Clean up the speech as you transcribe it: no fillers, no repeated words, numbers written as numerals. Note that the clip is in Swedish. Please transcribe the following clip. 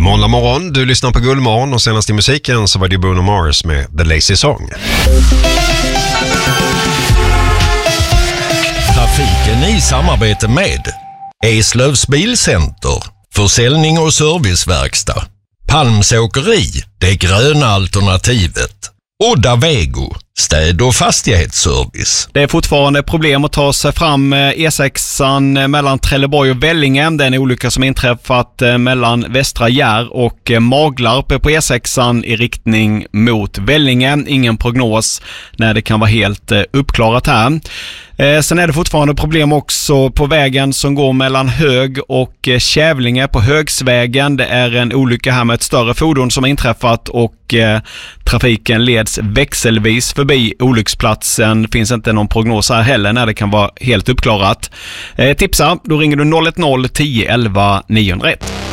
är måndag morgon, du lyssnar på Guldmorgon och senast i musiken så var det Bruno Mars med The Lazy Song. Trafiken i samarbete med Eslövs Bilcenter, försäljning och serviceverkstad, Palms Åkeri, det gröna alternativet, Odda Vego, städ- och fastighetsservice. Det är fortfarande problem att ta sig fram E6 mellan Trelleborg och Vellinge. Det är en olycka som inträffat mellan Västra Gär och Maglarp på E6 i riktning mot Vellinge. Ingen prognos när det kan vara helt uppklarat här. Sen är det fortfarande problem också på vägen som går mellan Hög och Kävlinge på Högsvägen. Det är en olycka här med ett större fordon som har inträffat och trafiken leds växelvis förbi olycksplatsen. Finns inte någon prognos här heller när det kan vara helt uppklarat. Tipsa, då ringer du 010 11 901.